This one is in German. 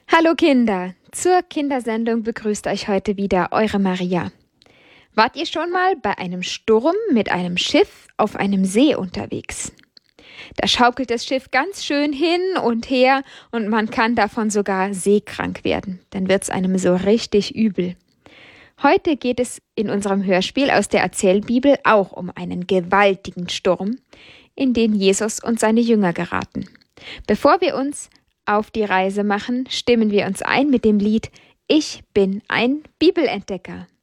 Hallo Kinder, zur Kindersendung begrüßt euch heute wieder eure Maria. Wart ihr schon mal bei einem Sturm mit einem Schiff auf einem See unterwegs? Da schaukelt das Schiff ganz schön hin und her und man kann davon sogar seekrank werden. Dann wird's einem so richtig übel. Heute geht es in unserem Hörspiel aus der Erzählbibel auch um einen gewaltigen Sturm, in den Jesus und seine Jünger geraten. Bevor wir uns auf die Reise machen, stimmen wir uns ein mit dem Lied »Ich bin ein Bibelentdecker«.